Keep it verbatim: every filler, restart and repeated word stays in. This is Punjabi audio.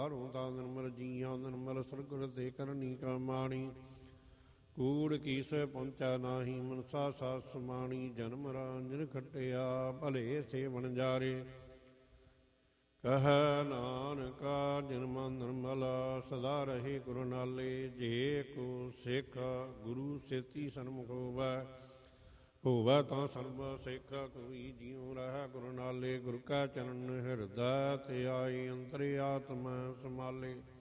ਹਰੋਂ ਤਾਂ ਨਿਰਮਲ ਜੀਆਂ ਨਿਰਮਲ ਸਰਗੁਰ ਤੇ ਕਰਨੀ ਕਮਾਣੀ। ਕੂੜ ਕੀ ਸੈ ਪਹੁੰਚਾ ਨਾਹੀ ਮਨਸਾ ਸਾਸ ਸਮਾਣੀ। ਜਨਮ ਰਾਂਝਨ ਖਟਿਆ ਭਲੇ ਸੇ ਵਣਜਾਰੇ। ਕਹਿ ਨਾਨਕਾ ਜਿਨ ਮਨ ਨਿਰਮਲ ਸਦਾ ਰਹੇ ਗੁਰੂ ਨਾਲੇ। ਜੇ ਕੋ ਸਿੱਖ ਗੁਰੂ ਸੇਤੀ ਸਨਮੁਖ ਹੋਵੈ ਹੋਵੈ ਤਾਂ ਸਰਬ ਸਿੱਖ ਕੋਈ ਜਿਉ ਰਹਿ ਗੁਰੂ ਨਾਲੇ। ਗੁਰ ਕਾ ਚਰਨ ਹਿਰਦੈ ਤੇ ਆਈ ਅੰਤਰ ਆਤਮਾ ਸਮਾਲੇ।